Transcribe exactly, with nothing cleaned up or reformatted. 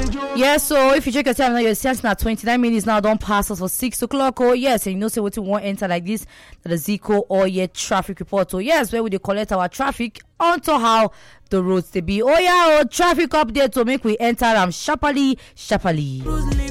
Yes, so if you check your time now, you're sensing at twenty-nine minutes now, don't pass us for six o'clock. Oh, yes, and you know, say what you want enter like this, the Zico or yet traffic report. So, yes, where would you collect our traffic onto how the roads they be? Oh, yeah, oh, traffic update to make we enter um, sharply, sharply.